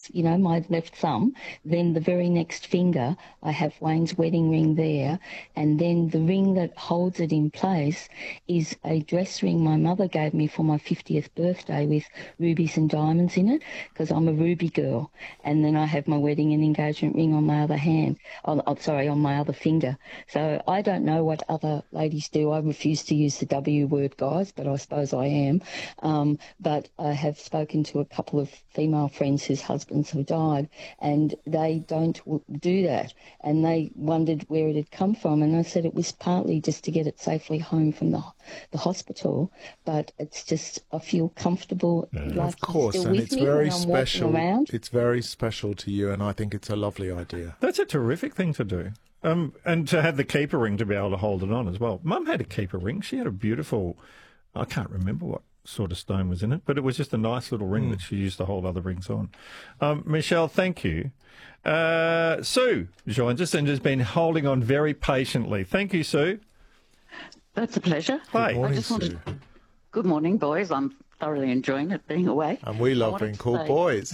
you know, my left thumb. Then the very next finger, I have Wayne's wedding ring there. And then the ring that holds it in place is a dress ring my mother gave me for my 50th birthday with rubies and diamonds in it, because I'm a ruby girl. And then I have my wedding and engagement ring on my other hand, on my other finger. So I don't know what other ladies do. I refuse to use the W word, guys, but I suppose I am. But I have spoken to a couple of female friends whose husbands have died, and they don't do that. And they wondered where it had come from. And I said it was partly just to get it safely home from the hospital. But it's just, I feel comfortable. Like of course, and it's very special. It's very special to you, and I think it's a lovely idea. That's a terrific thing to do. And to have the keeper ring to be able to hold it on as well. Mum had a keeper ring. She had a beautiful, I can't remember what sort of stone was in it, but it was just a nice little ring that she used to hold other rings on. Michelle, thank you. Sue joins us and has been holding on very patiently. Thank you, Sue. That's a pleasure. Good morning, Sue. Good morning, boys. I'm thoroughly enjoying it, being away. And we love being called boys.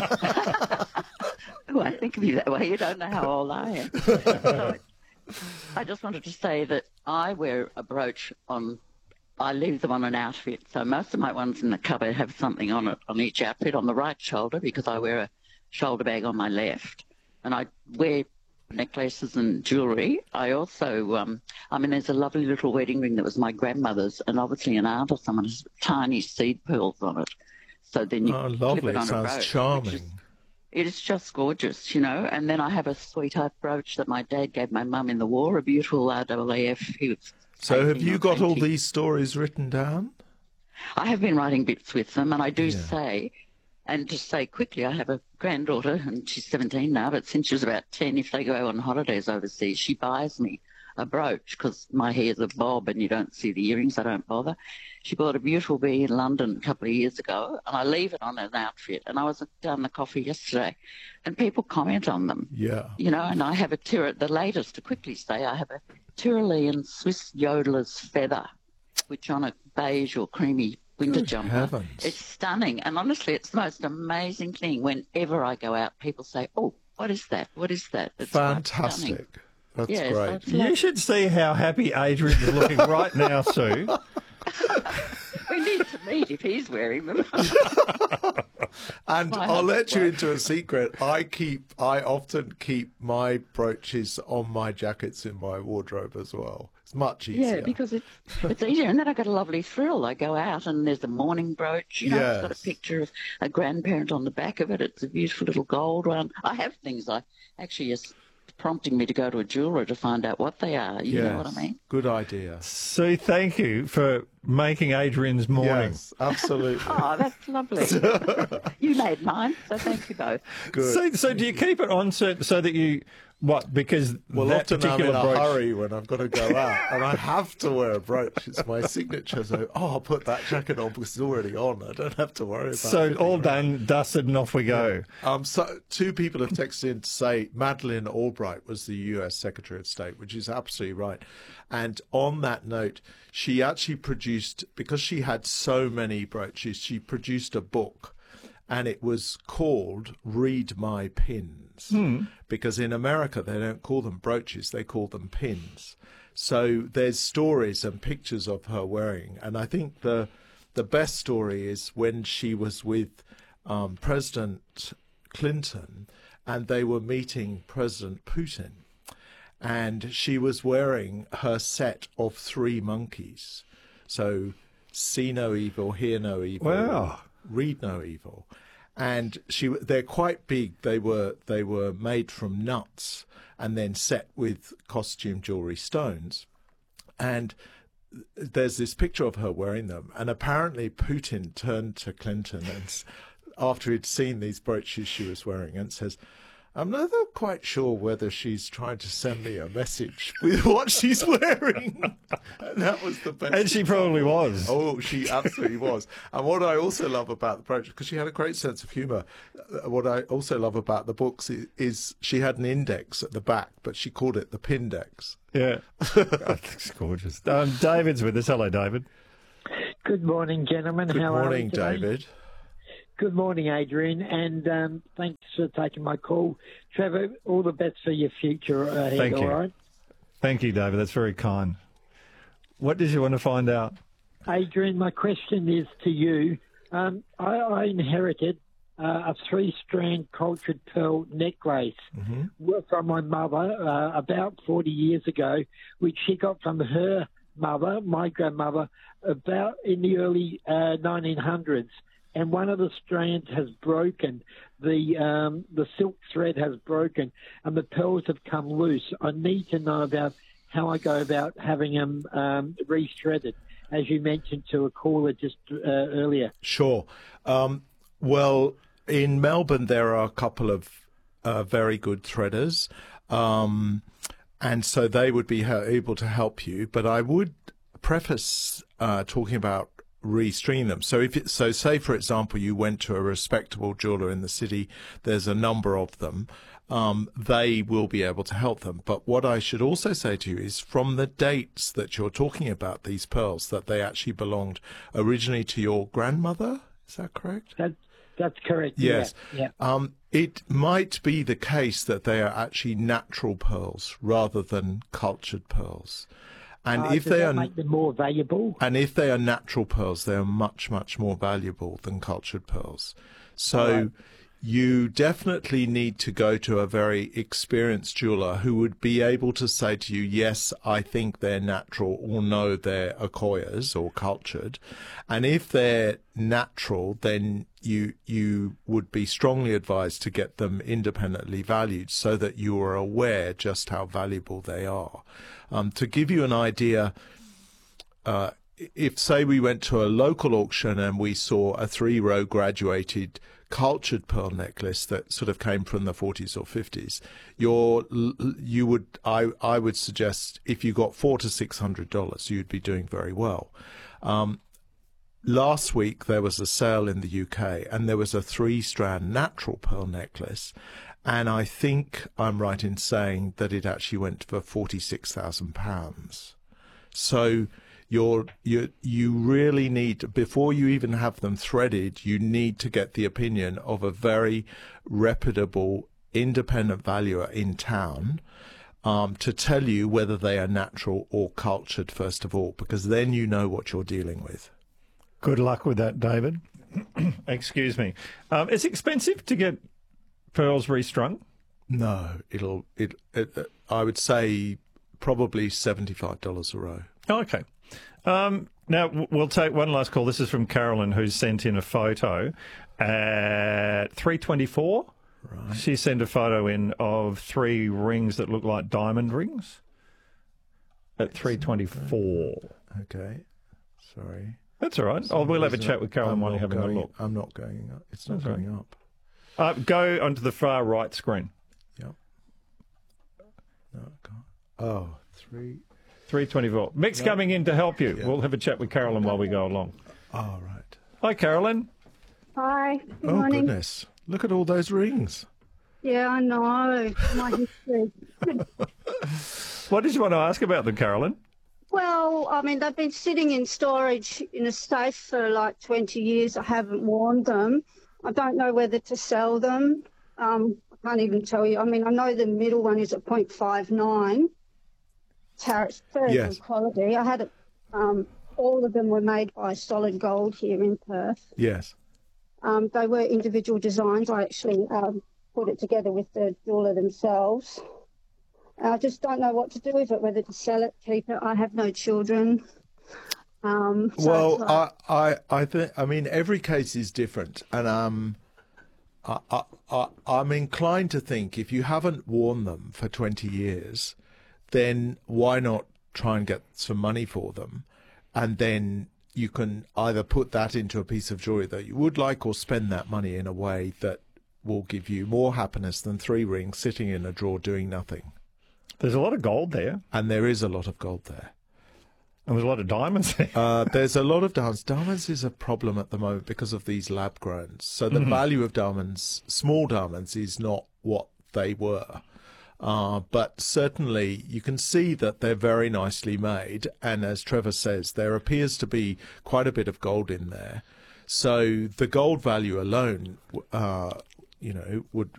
Oh, I think of you that way. You don't know how old I am. So, I just wanted to say that I wear a brooch I leave them on an outfit. So most of my ones in the cupboard have something on it, on each outfit, on the right shoulder, because I wear a shoulder bag on my left. And I wear necklaces and jewellery. I also, there's a lovely little wedding ring that was my grandmother's, and obviously an aunt or someone has tiny seed pearls on it. So then you lovely. clip it on Sounds a brooch, charming. It is just gorgeous, you know. And then I have a sweetheart brooch that my dad gave my mum in the war, a beautiful RAAF. So have you got all these stories written down? I have been writing bits with them, and I do say, and to say quickly, I have a granddaughter, and she's 17 now, but since she was about 10, if they go on holidays overseas, she buys me a brooch, because my hair's a bob and you don't see the earrings, I don't bother. She bought a beautiful bee in London a couple of years ago, and I leave it on an outfit. And I was down the coffee yesterday, and people comment on them. Yeah. You know, and I have the latest, to quickly say, I have a Tyrolean Swiss yodeler's feather, which on a beige or creamy winter jumper. Heavens. It's stunning. And honestly, it's the most amazing thing. Whenever I go out, people say, oh, what is that? What is that? It's fantastic. That's great. You should see how happy Adrian is looking right now, Sue. We need to meet if he's wearing them. And I'll let you into a secret. I often keep my brooches on my jackets in my wardrobe as well. It's much easier. Yeah, because it's easier. And then I got a lovely frill. I go out and there's a mourning brooch. You know, It's got a picture of a grandparent on the back of it. It's a beautiful little gold one. I have things it's prompting me to go to a jeweller to find out what they are. You know what I mean? Good idea. Sue, thank you for making Adrian's morning. Yes, absolutely. Oh, that's lovely. You made mine, so thank you both. Good. So do you keep it on so that you... What? Because that often I'm in a brooch... hurry when I've got to go out, and I have to wear a brooch. It's my signature. So, I'll put that jacket on because it's already on. I don't have to worry about it. So all done, dusted, and off we go. So two people have texted in to say Madeleine Albright was the U.S. Secretary of State, which is absolutely right. And on that note, she actually produced, because she had so many brooches, she produced a book. And it was called Read My Pins, because in America they don't call them brooches, they call them pins. So there's stories and pictures of her wearing. And I think the best story is when she was with President Clinton and they were meeting President Putin. And she was wearing her set of 3 monkeys. So see no evil, hear no evil. Wow. Read no evil. And they're quite big. They were made from nuts and then set with costume jewelry stones. And there's this picture of her wearing them. And apparently Putin turned to Clinton and after he'd seen these brooches she was wearing and says, I'm not quite sure whether she's trying to send me a message with what she's wearing. And that was the best. And she probably was. Oh, she absolutely was. And what I also love about the brooch, because she had a great sense of humour, what I also love about the books is she had an index at the back, but she called it the Pindex. Yeah. It's gorgeous. David's with us. Hello, David. Good morning, gentlemen. Good How are morning, you today? David. Good morning, Adrian, and thanks for taking my call. Trevor, all the best for your future ahead, Thank you. all right? Thank you, David. That's very kind. What did you want to find out? Adrian, my question is to you. I inherited a 3-strand cultured pearl necklace from my mother about 40 years ago, which she got from her mother, my grandmother, about in the early 1900s. And one of the strands has broken. The silk thread has broken, and the pearls have come loose. I need to know about how I go about having them re-threaded, as you mentioned to a caller just earlier. Sure. Well, in Melbourne, there are a couple of very good threaders, and so they would be able to help you. But I would preface talking about restring them. So say, for example, you went to a respectable jeweler in the city, there's a number of them, they will be able to help them. But what I should also say to you is from the dates that you're talking about these pearls, that they actually belonged originally to your grandmother. Is that correct? That's correct. Yes. Yeah. It might be the case that they are actually natural pearls rather than cultured pearls. And if they make them more valuable? And if they are natural pearls, they are much, much more valuable than cultured pearls. So you definitely need to go to a very experienced jeweler who would be able to say to you, yes, I think they're natural, or no, they're accoyas or cultured. And if they're natural, then you would be strongly advised to get them independently valued so that you are aware just how valuable they are. To give you an idea, if, say, we went to a local auction and we saw a 3-row graduated cultured pearl necklace that sort of came from the 40s or 50s, I would suggest if you got $400 to $600, you'd be doing very well. Last week there was a sale in the UK and there was a 3-strand natural pearl necklace, and I think I'm right in saying that it actually went for £46,000. So you really need, before you even have them threaded, you need to get the opinion of a very reputable independent valuer in town to tell you whether they are natural or cultured, first of all, because then you know what you're dealing with. Good luck with that, David. Excuse me. It's expensive to get pearls restrung? No, I would say probably $75 a row. Oh, okay. Now, we'll take one last call. This is from Carolyn, who's sent in a photo at 3:24. Right. She sent a photo in of 3 rings that look like diamond rings at 3:24. Okay. Sorry. That's all right. We'll have a chat with Carolyn while you're having a look. I'm not going up. It's not going up. Go onto the far right screen. Yep. No, I can't. Oh, 3:24. Mick's coming in to help you. Yeah. We'll have a chat with Carolyn while we go along. All right. Hi, Carolyn. Hi. Good morning. Goodness. Look at all those rings. Yeah, I know. My history. What did you want to ask about them, Carolyn? Well, I mean, they've been sitting in storage in a safe for like 20 years. I haven't worn them. I don't know whether to sell them. I can't even tell you. I mean, I know the middle one is at 0.59. It's very good quality. I had it. All of them were made by Solid Gold here in Perth. Yes. They were individual designs. I actually put it together with the jeweler themselves. I just don't know what to do with it, whether to sell it, keep it. I have no children. Well, I think, I mean, every case is different. And I'm inclined to think if you haven't worn them for 20 years, then why not try and get some money for them? And then you can either put that into a piece of jewelry that you would like, or spend that money in a way that will give you more happiness than 3 rings sitting in a drawer doing nothing. There's a lot of gold there. And there is a lot of gold there. And there's a lot of diamonds there. There's a lot of diamonds. Diamonds is a problem at the moment because of these lab growns. So the value of diamonds, small diamonds, is not what they were. But certainly you can see that they're very nicely made. And as Trevor says, there appears to be quite a bit of gold in there. So the gold value alone, would